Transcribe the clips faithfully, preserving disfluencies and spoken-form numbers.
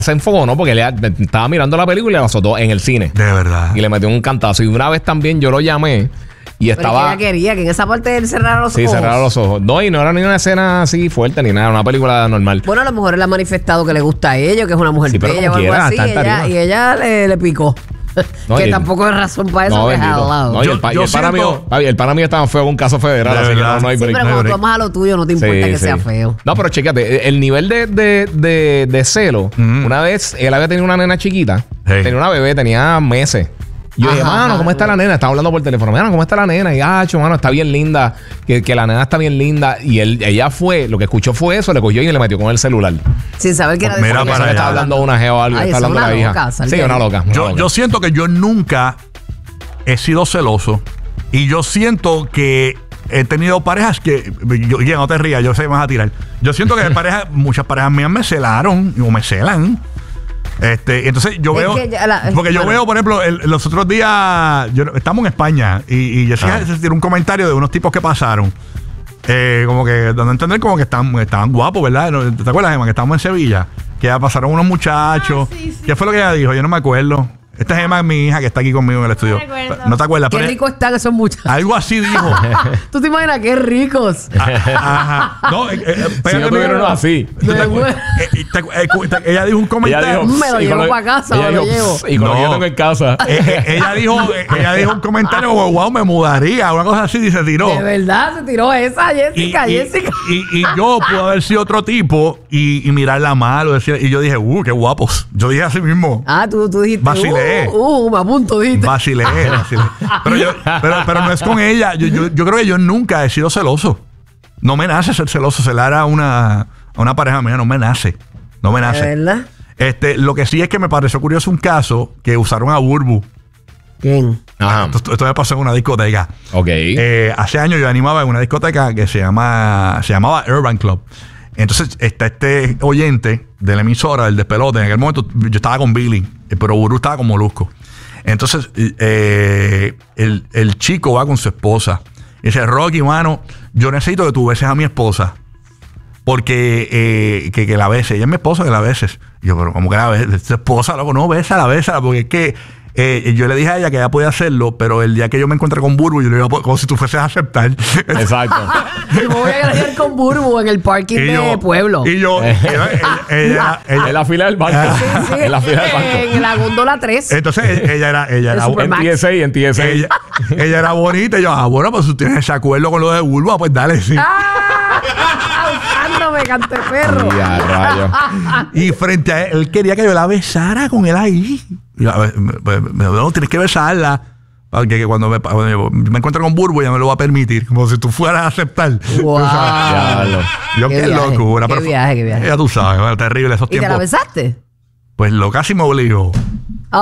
se enfocó, ¿no? Porque le estaba mirando la película y la azotó en el cine. De verdad. Y le metió un cantazo. Y una vez también yo lo llamé y estaba... Pero ella quería que en esa parte él cerrara los sí, ojos. Sí, cerrara los ojos. No, y no era ni una escena así fuerte ni nada. Una película normal. Bueno, a lo mejor él ha manifestado que le gusta a ella, que es una mujer sí, pero bella o algo quiera, así. Y ella, y ella le, le picó. No, que tampoco es razón para eso, no, que es al lado. No, y el, pa, yo, y el, pana mío, el pana mío estaba feo con un caso federal, así que no, no hay sí, break. pero cuando tú amas a lo tuyo, no te importa sí, que sí. sea feo. No, pero chécate, el nivel de, de, de, de celo, mm-hmm. una vez él había tenido una nena chiquita, hey. tenía una bebé, tenía meses. Yo ajá, dije, mano, ¿cómo está la nena? Estaba hablando por teléfono. Mano, ¿cómo está la nena? Y, ah, mano, está bien linda. Que, que la nena está bien linda. Y él, ella fue, lo que escuchó fue eso, le cogió y le metió con el celular. Sin saber que era de Mira, para estaba hablando una geo o algo. Ay, está hablando una la loca, hija. Sí, una loca. Una yo, loca. yo siento que yo nunca he sido celoso. Y yo siento que he tenido parejas que... Yo, ya no te rías, yo sé que me vas a tirar. Yo siento que parejas, muchas parejas mías me celaron o me celan. Este, entonces yo veo, es que ya la, porque bueno. yo veo, por ejemplo, el, los otros días, yo, estamos en España y, y Jessica ah. se tiró un comentario de unos tipos que pasaron, eh, como que dando a entender como que estaban, estaban guapos, ¿verdad? ¿Te acuerdas, Emma? Que estábamos en Sevilla, que ya pasaron unos muchachos. Ah, sí, sí. ¿Qué fue lo que ella dijo? Yo no me acuerdo. Esta es Emma, mi hija, que está aquí conmigo en el estudio. No, no te acuerdas. Qué rico están esos muchachos. Algo así dijo. ¿Tú te imaginas qué ricos? Ajá. No, eh, eh, si no tuvieron así. Ella dijo un comentario. Dijo, me lo llevo para casa, me lo llevo. Y con no. lo en casa. Eh, ella dijo, ella dijo un comentario como, wow, me mudaría. Una cosa así y se tiró. De verdad, se tiró esa, Jessica, y, Jessica. Y, y, y yo pude haber sido otro tipo y, y mirarla mal. O decir, y yo dije, uh, qué guapos. Yo dije así mismo. Ah, tú, tú dijiste. Vacilé. Uh, uh, me apunto, dijiste. Vacilé, vacilé. Pero, yo, pero, pero no es con ella. Yo, yo, yo creo que yo nunca he sido celoso. No me nace ser celoso. Celar a una, a una pareja mía no me nace. No me nace. ¿De verdad? Este, lo que sí es que me pareció curioso un caso que usaron a Burbu. ¿Quién? Ajá. Esto, esto me pasó en una discoteca. Ok. Eh, hace años yo animaba en una discoteca que se llama se llamaba Urban Club. Entonces está este oyente de la emisora, del despelote. En aquel momento yo estaba con Billy, pero Burbu estaba con Molusco. Entonces eh, el, el chico va con su esposa y dice, Rocky, mano, yo necesito que tú beses a mi esposa. Porque eh, que, que la beses. Ella es mi esposa, que la beses. Y yo, pero ¿cómo que la beses? Tu esposa, loco, no, bésala, bésala. Porque es que eh, yo le dije a ella que ella podía hacerlo, pero el día que yo me encontré con Burbu, yo le iba a, como si tú fueses a aceptar. Exacto. Y me voy a grabar con Burbu en el parking y de yo, pueblo. Y yo, ella, ella, ella, ella, en la fila del banco. Sí, sí, en la fila del banco. En la góndola tres. Entonces ella era, ella era en T S A, en T S A. Ella, ella era bonita. Y yo, ah, bueno, pues tú tienes ese acuerdo con lo de Burbu, pues dale, sí. ¡Ah! Usándome, cante perro. Ya, rayo. Y frente a él, él quería que yo la besara con él ahí. Y yo, me, me, me, no, tienes que besarla. Porque que cuando me, cuando me encuentro con Burbu, ya me lo va a permitir. Como si tú fueras a aceptar. Wow. Yo, qué, qué locura. Qué pero viaje, qué viaje. Ya tú sabes, bueno, terrible esos ¿Y tiempos. te la besaste? Pues lo casi me obligó. ¡Oh!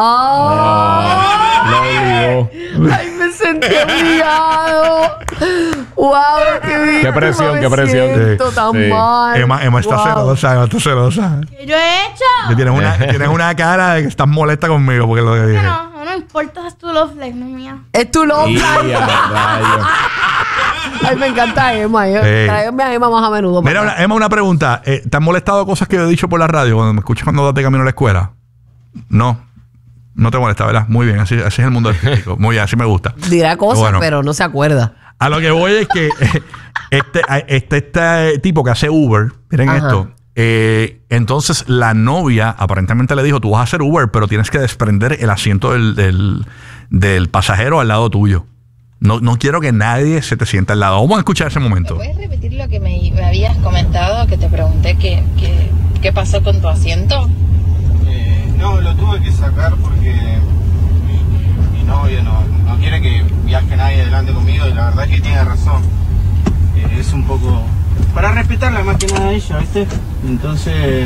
oh lo obligó. ¡Ay, me sentí obligado! ¡Wow! ¡Qué bien! ¡Qué presión, me qué presión! Siento tan sí. mal. Emma, Emma está wow. celosa, Emma está celosa. ¿Qué yo he hecho? Tienes una, tienes una cara de que estás molesta conmigo porque lo que dije. No, no, no importa, es tu love life, no mía. Es tu love life. Ay, me encanta Emma. Eh. Tráigame a Emma más a menudo. Mira, una, Emma, una pregunta. Eh, ¿Te han molestado cosas que yo he dicho por la radio cuando me escuchas cuando das de camino a la escuela? No. No te molesta, ¿verdad? Muy bien, así, así es el mundo artístico. Muy bien, así me gusta. Dirá cosas, bueno, pero no se acuerda. A lo que voy es que este, este, este tipo que hace Uber, miren Ajá. esto, eh, entonces la novia aparentemente le dijo, tú vas a hacer Uber, pero tienes que desprender el asiento del, del, del pasajero al lado tuyo. No, no quiero que nadie se te sienta al lado. Vamos a escuchar ese momento. ¿Me puedes repetir lo que me, me habías comentado? Que te pregunté que, que, qué pasó con tu asiento. No, lo tuve que sacar porque mi, mi novio no, no quiere que viaje nadie adelante conmigo y la verdad es que tiene razón. Eh, es un poco... para respetarla más que nada a ella, ¿viste? Entonces...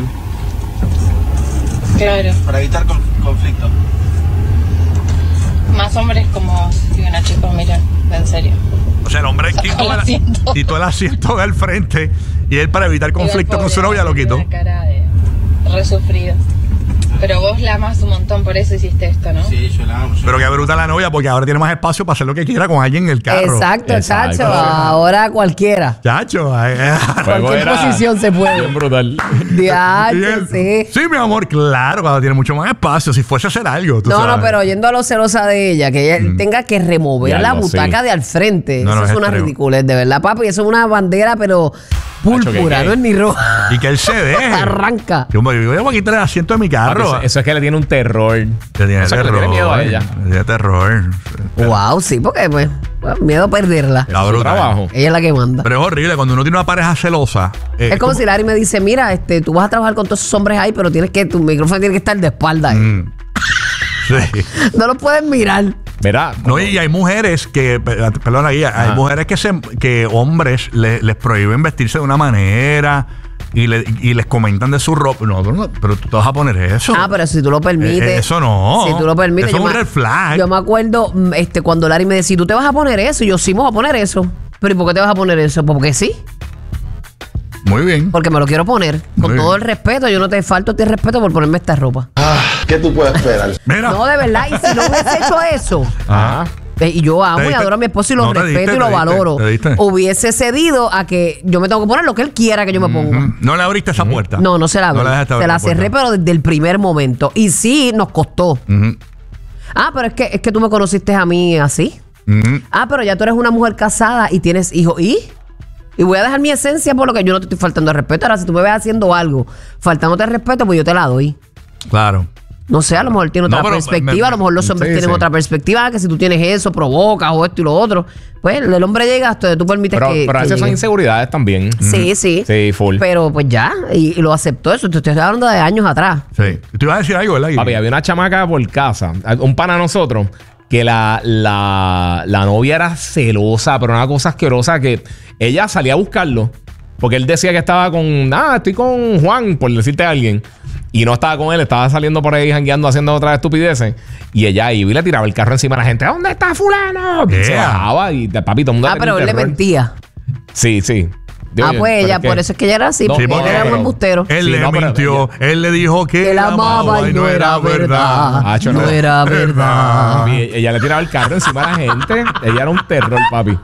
Claro. Para evitar conf conflicto. Más hombres como si una chica, mira, en serio. O sea, el hombre quitó el, quitó el asiento del frente y él para evitar conflicto con su novia lo quitó. Una cara de resufrido. Pero vos la amás un montón, por eso hiciste esto, ¿no? Sí, yo la amo. Yo Pero que bruta la novia porque ahora tiene más espacio para hacer lo que quiera con alguien en el carro. Exacto, Exacto. chacho. Ahora cualquiera. Chacho. ay, ay. Cualquier era posición se puede. Bien brutal. Y Diache, él, sí. sí, mi amor, claro, cuando tiene mucho más espacio, si fuese a hacer algo. Tú No, sabes. no, pero yendo a lo celosa de ella, que ella tenga que remover Ya, la no, butaca sí. de al frente. No, eso no, es es una extremo. ridiculez, de verdad, papi. Eso es una bandera, pero púrpura, ¿qué? no es ni roja. Y que él se deje. Arranca. Yo me voy a quitar el asiento de mi Papi, carro. eso, eso es que le tiene un terror. Le tiene Eso es que terror. le tiene miedo a ella. Le tiene terror. Wow, sí, porque pues, pues, miedo a perderla. Está Su brutal. trabajo. Ella es la que manda. Pero es horrible cuando uno tiene una pareja celosa. eh, Es como si Larry me dice, mira, este, tú vas a trabajar con todos esos hombres ahí, pero tienes que, tu micrófono tiene que estar de espalda. ahí. Mm. Sí. No lo puedes mirar. Verá. No, y hay mujeres que, pe- perdona, Guía, hay Ajá. mujeres que se, que hombres le- les prohíben vestirse de una manera y, le- y les comentan de su ropa. No, pero, no, pero tú te vas a poner eso. Ah, pero si tú lo permites. Eh, eso no. Si tú lo permites. Eso yo es un me- red flag. Yo me acuerdo mm, este, cuando Larry me decía, ¿tú te vas a poner eso? Y yo, sí, me voy a poner eso. Pero ¿y por qué te vas a poner eso? Pues porque sí. Muy bien. Porque me lo quiero poner. Con Muy todo bien. el respeto. Yo no te falto a ti respeto por ponerme esta ropa. ¿Qué tú puedes esperar? Mira. No, de verdad. Y si no hubiese hecho eso. Ajá. eh, Y yo amo Te y diste- adoro a mi esposo y lo no, te respeto diste, y lo te diste, valoro. te diste. Hubiese cedido a que yo me tengo que poner lo que él quiera que yo me ponga. Mm, No le abriste esa puerta. No, no se la abrí. No le dejaste se abrir la la puerta. cerré, pero desde el primer momento. Y sí, nos costó. Ujú, Ah, pero es que, es que tú me conociste a mí así. ujú. Ah, pero ya tú eres una mujer casada y tienes hijos. ¿Y? Y voy a dejar mi esencia por lo que yo no te estoy faltando de respeto. Ahora, si tú me ves haciendo algo faltándote de respeto, pues yo te la doy. Claro. No sé, a lo mejor tiene No, otra pero perspectiva. me- a lo mejor los hombres sí, tienen sí. otra perspectiva. Que si tú tienes eso, provocas o esto y lo otro. Pues el hombre llega hasta donde tú permites Pero, que. pero a que veces son llegue. inseguridades también. Sí, sí. Sí, full. Pero pues ya. Y, y lo aceptó eso. Te estoy hablando de años atrás. Sí. Tú ibas a decir algo, ¿verdad? Guille? Papi, había una chamaca por casa, un pana de nosotros, que la, la, la novia era celosa, pero una cosa asquerosa que ella salía a buscarlo. Porque él decía que estaba con, ah, estoy con Juan, por decirte a alguien. Y no estaba con él, estaba saliendo por ahí jangueando, haciendo otras estupideces. Y ella iba y le tiraba el carro encima a la gente. ¿Dónde está fulano? Y se Yeah. bajaba y papi, todo el mundo Ah, le pero tenía él le terror. mentía. Sí, sí. Digo, Ah, oye, pues pero ella, es que- por eso es que ella era así. No, porque sí, él era pero- buen bustero. Él Sí, le no, pero mintió. Él le dijo que Que la amaba y no era verdad. Ah, yo No no. era verdad. Papi, ella le tiraba el carro encima a la gente. Ella era un terror, papi.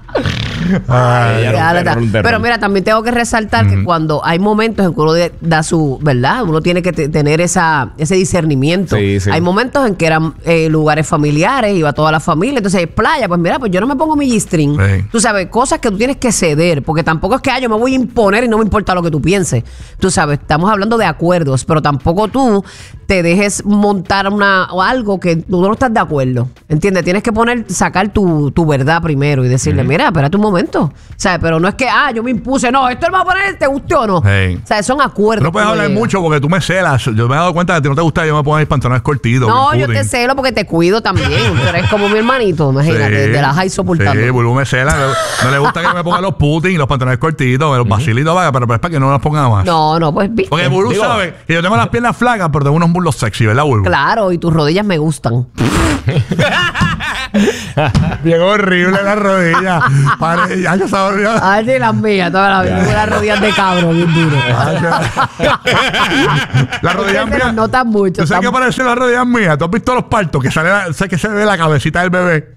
Ay, Ella era un Ya, terror, ya. un terror. Pero mira, también tengo que resaltar que cuando hay momentos en que uno de- da su, ¿verdad? Uno tiene que te- tener esa, ese discernimiento. Sí, sí. Hay momentos en que eran eh, lugares familiares, iba toda la familia, entonces playa, pues mira, pues yo no me pongo mi G-string. Sí. Tú sabes, cosas que tú tienes que ceder, porque tampoco es que ah, yo me voy a imponer y no me importa lo que tú pienses. Tú sabes, estamos hablando de acuerdos, pero tampoco tú te dejes montar una o algo que tú no estás de acuerdo. ¿Entiendes? Tienes que poner, sacar tu, tu verdad primero y decirle, mira, espérate un momento. ¿Sabes? Pero no es que, ah, yo me impuse, no, esto lo va a poner, te guste o no. Sí. O sea, son acuerdos. No puedes que uno hablar llega. mucho porque tú me celas. Yo me he dado cuenta que a ti no te gusta que yo me ponga mis pantalones cortitos. No, mi yo te pudding. celo porque te cuido también. Tú eres como mi hermanito, imagínate, Sí. de la high soportando. Sí, Bulbu me cela. No, no le gusta que yo me ponga los pudding, los pantalones cortitos, me los vacilitos, vaga, pero, pero es para que no los ponga más. No, no, pues viste. Porque Bulbu Digo- sabe que yo tengo las piernas flacas, pero tengo unos muslos sexy, ¿verdad, Bulbu? Claro, y tus rodillas me gustan. Bien horrible la rodilla. Pare, ya yo sabía. Ay, sí, las mías, todas las mías. Las rodillas de cabro, bien duro. La rodilla Ustedes se las mía. notan mucho. ¿Tú sabes qué están- parece la rodilla mía? ¿Tú has visto los partos? Que sale la, sé que se ve la cabecita del bebé.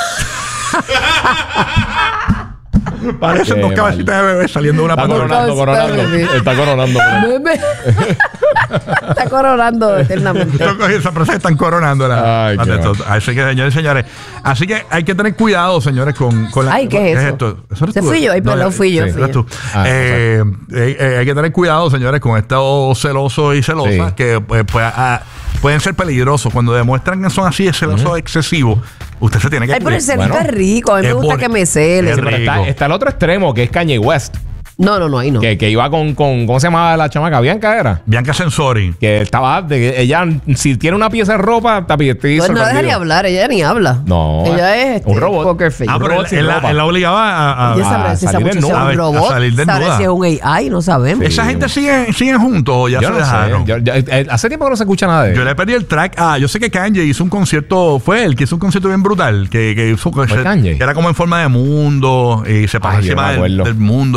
Parecen Qué dos mal. cabecitas de bebé saliendo de una Está pata. coronando, coronando. Está coronando. Bebé. Está coronando eternamente. Esa frase están coronando la, Ay, la qué de esto. Así que, señores y señores. Así que hay que tener cuidado, señores, con, con la. Ay, ¿qué es eso? esto? ¿Eso eres Se tú? fui yo, ay, perdón, fui yo, sí, fui eres yo. tú. Ah, Eh, eh, eh, hay que tener cuidado, señores, con estos celosos y celosas Sí. que pues, pues, ah, pueden ser peligrosos. Cuando demuestran que son así de celosos excesivos, usted se tiene que Ay, pero el celito Bueno, es rico. A mí me es gusta bon- que me cele. es Pero está, rico. está el otro extremo, que es Kanye West. No, no, no, ahí no. Que, que iba con, con, ¿cómo se llamaba la chamaca? Bianca era. Bianca Sensori. Que estaba, de, ella, si tiene una pieza de ropa, tapi, estoy Pues no sorprendido. deja ni hablar, ella ni habla. No, Ella eh, es este, un robot. poker face. Ah, Un pero robot él, sin él la, ropa. él la obligaba a, a- Ella a- sabrá si esa salir muchacha es desnuda. un A robot. salir desnuda. Sabrá si es un A I, no sabemos. Sí. Esa gente sigue, siguen juntos o ya Yo se no dejaron. sé. Yo- yo- eh, hace tiempo que no se escucha nada de Yo él. le pedí el track. Ah, yo sé que Kanye hizo un concierto. Fue él que hizo un concierto bien brutal. Que, que hizo que, ¿Fue se- Kanye? que era como en forma de mundo. Y se pasó Ay, yo no encima me del, acuerdo. del mundo. Yo creo que fue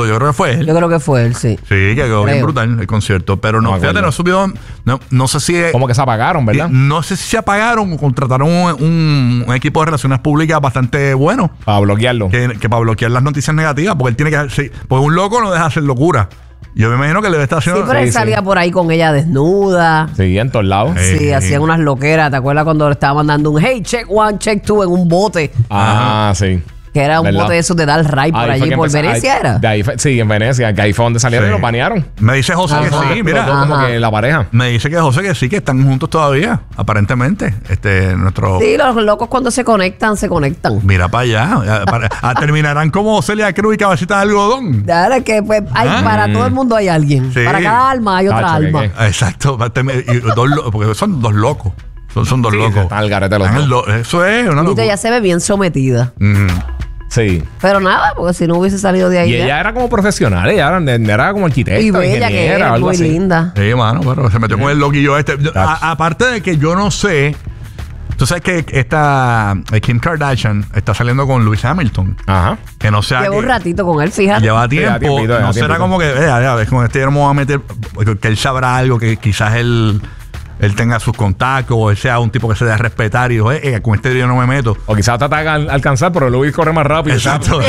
fue él. Yo creo que fue él, sí. Sí, que quedó bien Creo. brutal el concierto. Pero no, No me fíjate, acuerdo. no subió. No, no sé si. Como que se apagaron, ¿verdad? eh, No sé si se apagaron o contrataron un, un- un equipo de relaciones públicas bastante bueno. Para bloquearlo. Que, que para bloquear las noticias negativas, porque él tiene que. Sí, porque un loco no deja hacer locura. Yo me imagino que le debe estar Sí, haciendo. pero él sí. salía por ahí con ella desnuda. Sí, en todos lados. Eh. Sí, hacían unas loqueras. ¿Te acuerdas cuando le estaba mandando un hey, check one, check two en un bote? Ah, sí. Que era un ¿Verdad? bote de esos de dar ray por Ahí fue allí, que por empezó- Venecia ahí- era. de ahí fue- sí, en Venecia, que ahí fue donde salieron Sí. y lo banearon. Me dice José que Ajá. sí, mira. Explotó como Ajá. que la pareja. Me dice que José que sí, que están juntos todavía, aparentemente. Este, nuestro. Sí, los locos cuando se conectan, se conectan. Mira para allá. Para- ah, terminarán como Celia Cruz y Cabecita de Algodón. Claro que pues, hay, Ah. para todo el mundo hay alguien. Sí. Para cada alma hay otra Tacho, alma. ¿qué, Exacto. va a termi- y dos lo- porque son dos locos. Son, son dos Sí, locos. están al garete los Están dos. lo- Eso es una Ahorita locura. ya se ve bien sometida. Mm. Sí. Pero nada, porque si no hubiese salido de ahí. Y ya. ella era como profesional, ella era, era como arquitecta, Y bella que ingeniera, es, algo muy así. linda. Sí, mano, pero se metió con el loquillo este. Yo- Tacho. a- aparte de que yo no sé. Tú sabes que esta eh, Kim Kardashian está saliendo con Lewis Hamilton. Ajá. Que no sea Lleva que un ratito con él, fíjate. lleva Sí, tiempo. da tiempito, da no será tiempito. como que, eh, ya, ves, con este vamos a meter, que él sabrá algo, que quizás él, él tenga sus contactos, o él sea un tipo que se dé a respetar y dijo, eh, eh, con este yo no me meto. O quizás trata de al- alcanzar, pero Luis corre más rápido. Exacto.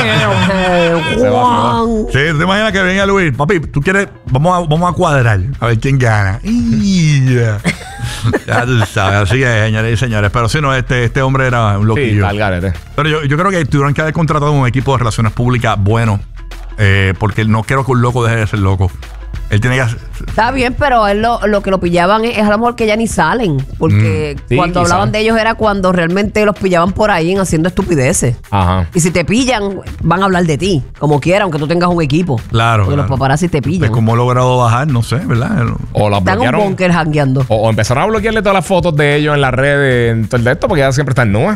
Eh, Se va, Juan. Sí, ¿tú te imaginas que venga Luis? Papi, tú quieres, vamos a, vamos a cuadrar, a ver quién gana. Y ya. Ya tú sabes, así es, señores y señores. Pero si no, este, este hombre era un Sí, loquillo. al garete. Pero yo, yo creo que tuvieron que haber contratado un equipo de relaciones públicas bueno, eh, porque no quiero que un loco deje de ser loco. Él tiene que hacer- Está bien, pero él lo, lo que lo pillaban es, es a lo mejor que ya ni salen. Porque Sí, cuando quizá. hablaban de ellos era cuando realmente los pillaban por ahí en haciendo estupideces. Ajá. Y si te pillan, van a hablar de ti, como quiera, aunque tú tengas un equipo. Claro, Porque claro. los paparazzi te pillan. Pues cómo ha logrado bajar, no sé, ¿verdad? O la Están en un bloquearon. búnker jangueando. O, o empezaron a bloquearle todas las fotos de ellos en las redes, en todo el de esto, porque ella siempre está en nubes.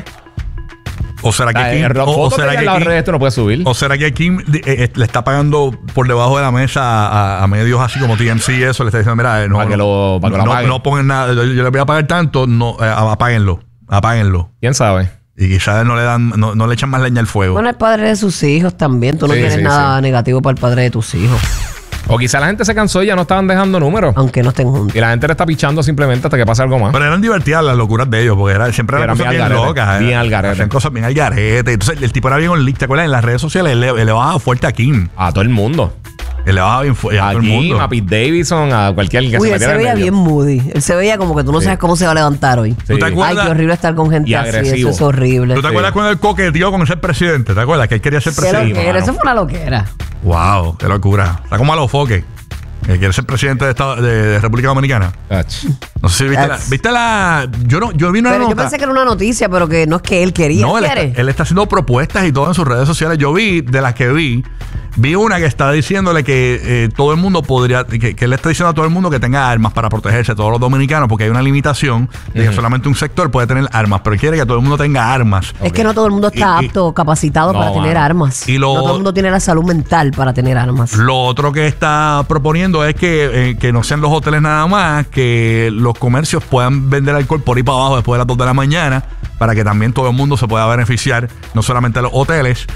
O será que Kim, Las o, o fotos de será ella que en las Kim- redes tú no puedes subir. o será que Kim eh, eh, le está pagando por debajo de la mesa a, a medios así como T M C y eso, le está diciendo, mira, eh, no, Para que lo- para que lo no, apaguen. no pongan nada, yo, yo les voy a pagar tanto, no, eh, apáguenlo, apáguenlo. ¿Quién sabe? Y quizás no le dan, no, no le echan más leña al fuego. Bueno, el padre de sus hijos también. Tú no Sí, tienes sí, nada negativo para el padre de tus hijos, O quizá la gente se cansó y ya no estaban dejando números. aunque no estén juntos. Y la gente le está pichando simplemente hasta que pase algo más. Pero eran divertidas las locuras de ellos, porque era, siempre eran Eran cosas bien bien, al garete, locas. bien eh. al garete. Hacían cosas bien al garete. Entonces, el tipo era bien on ¿te acuerdas? En las redes sociales él le, él le bajaba fuerte a Kim. A todo el mundo. Él le bajaba bien fuerte a A todo el Kim, mundo. a Pete Davidson, a cualquier que Uy, se él se metiera en veía medio. bien moody. Él se veía como que tú no sabes cómo se va a levantar hoy. Sí. ¿Tú te acuerdas? Ay, qué horrible estar con gente Y así. agresivo. Eso es horrible. ¿Tú te acuerdas cuando él coqueteó con ser presidente? ¿Te acuerdas? Que él quería ser Qué presidente. loquera, mano. eso fue una loquera. Wow, qué locura. Está como a los foques. Que quiere ser presidente de, Estado- de- de República Dominicana. Ach. No sé si viste la, That's- viste la. Yo no, yo vi una Pero yo nota. pensé que era una noticia, pero que no es que él quería. No, él quiere. está, él está haciendo propuestas y todo en sus redes sociales. Yo vi, de las que vi, vi una que está diciéndole que eh, todo el mundo podría, que, que él está diciendo a todo el mundo que tenga armas para protegerse, todos los dominicanos, porque hay una limitación de que solamente un sector puede tener armas, pero él quiere que todo el mundo tenga armas. Es que no todo el mundo está Y- y- apto, capacitado No, para tener mano. armas. Y lo- No todo el mundo tiene la salud mental para tener armas. Lo otro que está proponiendo es que, eh, que no sean los hoteles nada más, que los comercios puedan vender alcohol por ahí para abajo después de las dos de la mañana, para que también todo el mundo se pueda beneficiar, no solamente los hoteles.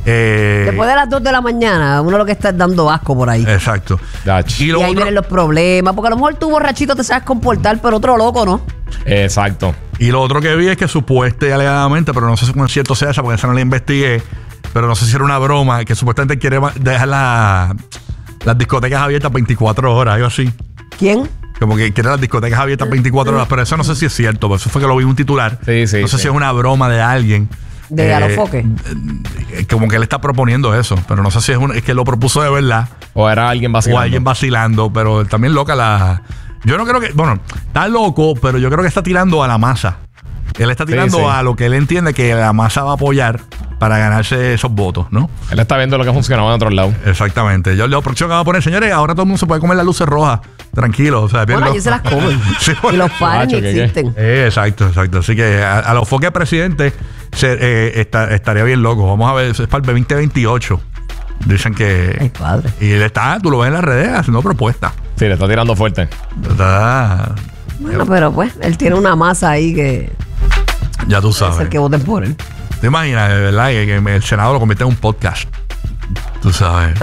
Eh, Después de las dos de la mañana, uno lo que está es dando asco por ahí. Exacto. Ach. Y y lo ahí otro- vienen los problemas. Porque a lo mejor tú borrachito te sabes comportar, pero otro loco, ¿no? Exacto. Y lo otro que vi es que supuestamente y alegadamente, pero no sé si con cierto sea esa, porque esa no la investigué, pero no sé si era una broma, que supuestamente quiere ma- dejar la- las discotecas abiertas veinticuatro horas, algo así. ¿Quién? Como que quiere las discotecas abiertas veinticuatro horas, pero eso no sé si es cierto, porque eso fue que lo vi en un titular. Sí, sí, no sé sí. si es una broma de alguien. De Eh, Alofoque. eh, Como que él está proponiendo eso, pero no sé si es, un- es que lo propuso de verdad O era alguien vacilando. o alguien vacilando, pero también loca la. Yo no creo que. Bueno, está loco, pero yo creo que está tirando a la masa. Él está tirando sí. a lo que él entiende que la masa va a apoyar para ganarse esos votos, ¿no? Él está viendo lo que funcionaba en otros lados. Exactamente. Yo lo próximo que va a poner, señores, ahora todo el mundo se puede comer las luces rojas. Tranquilo. O sea, bien Bueno, lo- allí se las comen. Sí, Y bueno. los pares ni Macho, ¿qué, qué? existen. Eh, exacto, exacto. Así que a, a los foques presidente se, eh, está- estaría bien loco. Vamos a ver, eso es para el veinte veintiocho. Dicen que. Ay, padre. Y él está, tú lo ves en las redes haciendo propuestas. Sí, le está tirando fuerte. Está- Bueno, pero pues, él tiene una masa ahí que ya tú es sabes. el que voten por él. ¿Te imaginas, de verdad, que, que el Senado lo convierte en un podcast? Tú sabes.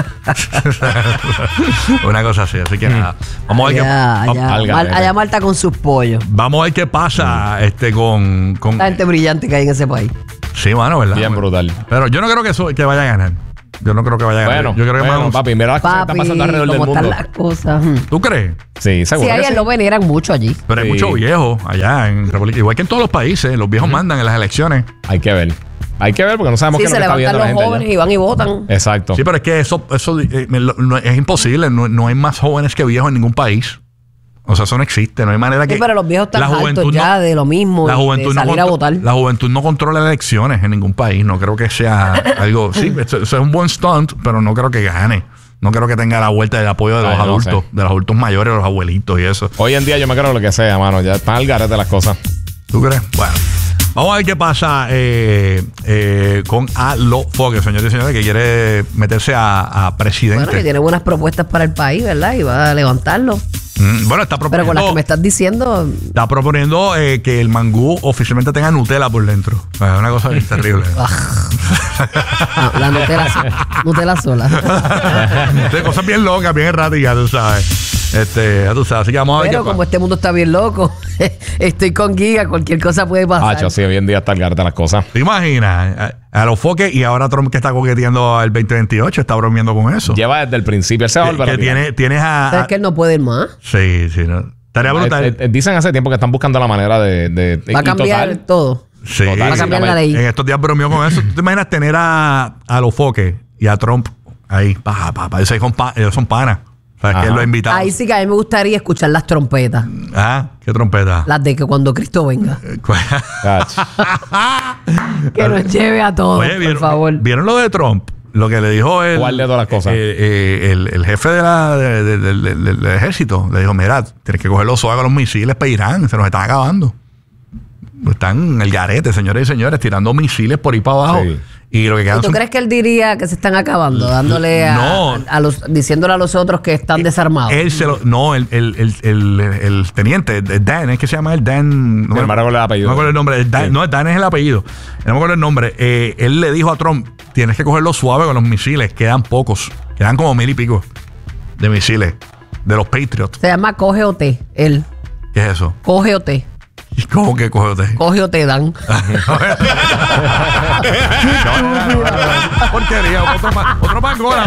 Una cosa así. Así que nada. Vamos a ver qué Allá, vamos- allá, Alga, Mal- neta. allá Marta con sus pollos. Vamos a ver qué pasa este, con, con. La gente brillante que hay en ese país. Sí, mano, ¿verdad? Bien brutal. Pero yo no creo que eso que vaya a ganar. Yo no creo que vaya a ganar. Bueno, yo creo que bueno, más- papi, mira las cosas que Papi, están pasando alrededor del cómo están mundo. las cosas. Hmm. ¿Tú crees? Sí, seguro. Sí, que ahí sí. lo veneran mucho allí. Pero hay Sí. muchos viejos allá en República. Igual que en todos los países. Los viejos mandan en las elecciones. Hay que ver. Hay que ver porque no sabemos Sí, qué es se lo que está levantan viendo la los gente jóvenes allá. y van y votan. Exacto. Sí, pero es que eso, eso eh, me lo- no- es imposible. No, no hay más jóvenes que viejos en ningún país. O sea, eso no existe. No hay manera que. Sí, pero los viejos están la hartos juventud ya no- de lo mismo, la de juventud, no salir a contro- votar. la juventud no controla elecciones en ningún país. No creo que sea algo. Sí, eso, eso es un buen stunt, pero no creo que gane. No creo que tenga la vuelta del apoyo de los Ay, no adultos, sé. de los adultos mayores, de los abuelitos y eso. Hoy en día yo me creo lo que sea, mano. Ya están al garete las cosas. ¿Tú crees? Bueno. Vamos a ver qué pasa eh, eh, con Alofoque, señores y señores, que quiere meterse a, a presidente. Bueno, que tiene buenas propuestas para el país, ¿verdad? Y va a levantarlo. Mm, bueno, está Pero proponiendo, con las que me estás diciendo, está proponiendo eh, que el mangú oficialmente tenga Nutella por dentro. Es una cosa bien terrible. ah, la Nutella, sola- Nutella sola. De cosas bien locas, bien erráticas, tú sabes. Este, ya tú sabes. Así que vamos a ver Pero qué como pasa. este mundo está bien loco, estoy con Giga, cualquier cosa puede pasar. Hacho, sí, hoy en día está al garete las cosas. ¿Te imaginas? A, a los foques y ahora Trump que está coqueteando al veinte veintiocho, está bromeando con eso. Lleva desde el principio. Él se va a Que, volver a que tirar. tiene, tienes a... Pero a- es que él no puede ir más. sí, sí. No. Estaría brutal. Eh, eh, eh, dicen hace tiempo que están buscando la manera de. de Va a y cambiar total, todo. Sí. Total, Va a cambiar la ley. En estos días bromeó con eso. ¿Tú te imaginas tener a, a los foques y a Trump ahí? Pa, pa, pa, ellos son, pa- ellos son panas. O sea, que Ajá. él lo ha invitado. Ahí sí que a mí me gustaría escuchar las trompetas. Ah, qué trompeta. Las de que cuando Cristo venga. Hacho. Que nos lleve a todos, Oye, ¿vieron, por favor. ¿vieron lo de Trump? Lo que le dijo el, ¿Cuál de todas las cosas? eh, eh, el, el jefe de la, de- de- de- de- del ejército le dijo, mira, tienes que coger los suave con los misiles para Irán, se nos están acabando. Están en el garete, señores y señores, tirando misiles por ahí para abajo. Sí. Y lo que ¿Y quedan tú son- crees que él diría que se están acabando, dándole a, No. a los, diciéndole a los otros que están desarmados? Él se lo, no, el, el, el, el, el teniente, el Dan, es que se llama el Dan. No Me acuerdo el apellido. No me acuerdo el nombre. el Dan- Sí. No, el Dan es el apellido. No me acuerdo el nombre. Eh, él le dijo a Trump: tienes que cogerlo suave con los misiles. Quedan pocos. Quedan como mil y pico de misiles. De los Patriots. Se llama coge o te, él. ¿Qué es eso? Coge o te. ¿Y cómo que coge usted? Coge o te dan. Porquería. Otro, pa- otro pangola.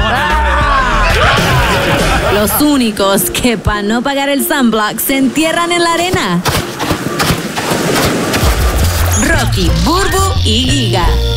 Los únicos que para no pagar el sunblock se entierran en la arena. Rocky, Burbu y Giga.